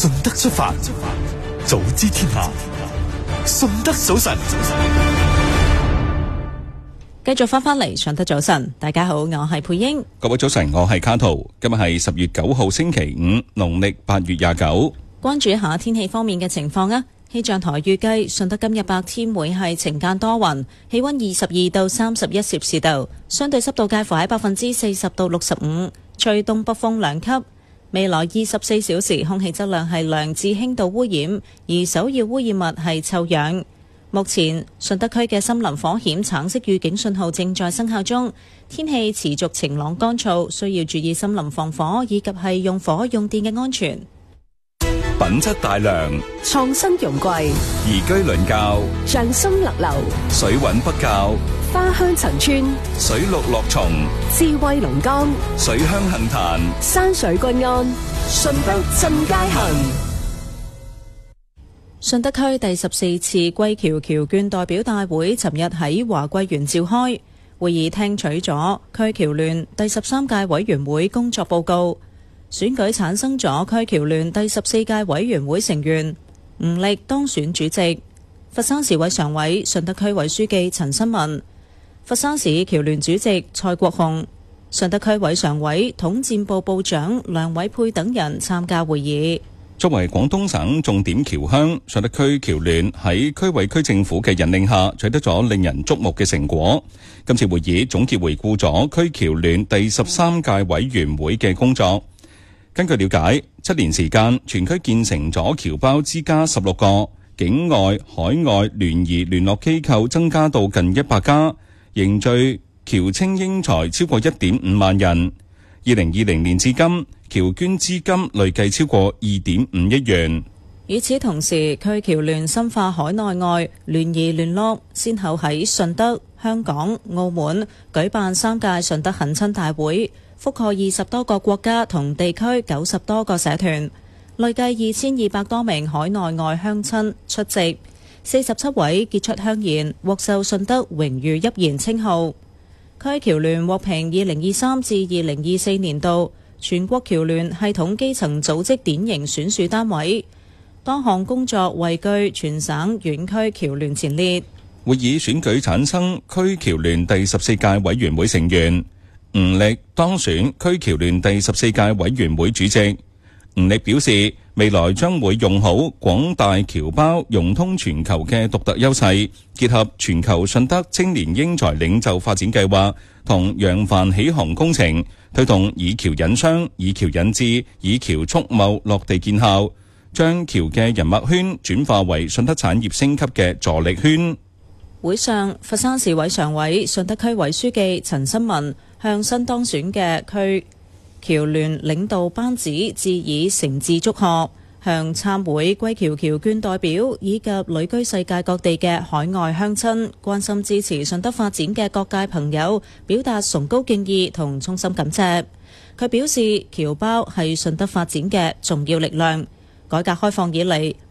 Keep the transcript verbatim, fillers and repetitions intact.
順德出發，早知天下，順德早晨。 繼續翻返嚟順德早晨，大家好，我係佩英。 各位早晨，我係卡圖。今日係十月九號星期五，農曆八月廿九。 關注一下天氣方面嘅情況啊！氣象台預計順德今日白天會係晴間多雲，氣溫二十二到三十一攝氏度，相對濕度介乎喺百分之四十到六十五，吹東北風兩級。未來二十四小時空氣質量係良至輕度污染，而首要污染物係臭氧。目前順德區嘅森林火險橙色預警信號正在生效中，天氣持續晴朗乾燥，需要注意森林防火以及係用火用電嘅安全。 品質大良， 創新容貴， 宜居鄰教， 匠心立流， 水穩不教， 花香陳村， 水綠樂松， 智慧龍崗， 水鄉杏壇， 山水均安，順德進階行。 順德區第十四次歸僑僑眷代表大會尋日喺華貴園召開，會議聽取咗區僑聯第十三屆委員會工作報告。選舉產生咗區僑聯第十四屆委員會成員，吳力當選主席，佛山市委常委、順德區委書記陳新文，佛山市僑聯主席蔡國雄，順德區委常委、統戰部部長梁偉佩等人參加會議。 作為廣東省重點僑鄉，順德區僑聯喺區委區政府嘅引領下，取得咗令人矚目嘅成果。今次會議總結回顧咗區僑聯第十三屆委員會嘅工作。根據了解，七年時間，全區建成咗僑胞之家十六個，境外、海外聯誼聯絡機構增加到近一百家，凝聚僑青英才超過一點五萬人。二零二零年至今，僑捐資金累計超過二點五億元。 與此同時，區僑聯深化海內外聯誼聯絡，先後喺順德、香港、澳門舉辦三屆順德懇親大會，覆蓋二十多個國家同地區九十多個社團，累計二千二百多名海內外鄉親出席，四十七位傑出鄉賢獲授順德榮譽邑賢稱號。區僑聯獲評二零二三至二零二四年度全國僑聯系統基層組織典型選樹單位，多項工作位居全省縣區僑聯前列。 會議選舉產生區僑聯第十四屆委員會成員，吳力當選區僑聯第十四屆委員會主席。吳力表示，未來將會用好廣大僑胞融通全球嘅獨特優勢，結合全球順德青年英才領袖發展計劃同揚帆起航工程，推動以僑引商、以僑引智、以僑促貿落地見效，將僑嘅人脈圈轉化為順德產業升級嘅助力圈。 會上，佛山市委常委、順德區委書記陳新文向新當選嘅區僑聯領導班子致以誠摯祝賀，向參會歸僑僑眷代表以及旅居世界各地嘅海外鄉親、關心支持順德發展嘅各界朋友表達崇高敬意同衷心感謝。佢表示，僑胞係順德發展嘅重要力量。改革開放以嚟，